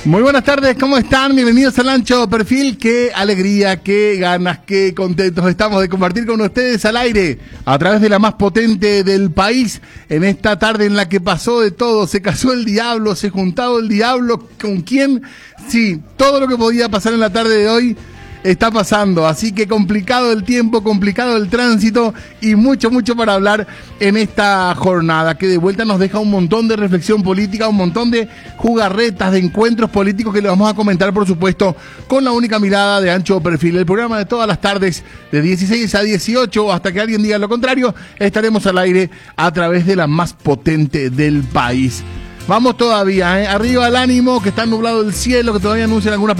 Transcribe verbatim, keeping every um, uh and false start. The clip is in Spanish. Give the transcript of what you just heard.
Muy buenas tardes, ¿cómo están? Bienvenidos al Ancho Perfil. Qué alegría, qué ganas, qué contentos estamos de compartir con ustedes al aire a través de la más potente del país en esta tarde en la que pasó de todo. Se casó el diablo, se juntó el diablo. ¿Con quién? Sí, todo lo que podía pasar en la tarde de hoy está pasando, así que complicado el tiempo, complicado el tránsito y mucho, mucho para hablar en esta jornada que de vuelta nos deja un montón de reflexión política, un montón de jugarretas, de encuentros políticos que le vamos a comentar, por supuesto, con la única mirada de Ancho Perfil. El programa de todas las tardes de dieciséis a dieciocho, hasta que alguien diga lo contrario, estaremos al aire a través de la más potente del país. Vamos todavía, ¿eh? Arriba el ánimo, que está nublado el cielo, que todavía anuncian algunas